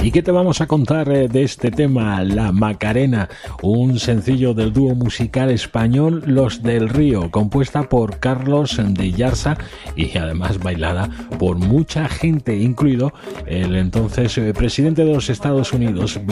¿Y qué te vamos a contar de este tema? La Macarena, un sencillo del dúo musical español Los del Río, compuesta por Carlos de Yarza y además bailada por mucha gente, incluido el entonces presidente de los Estados Unidos,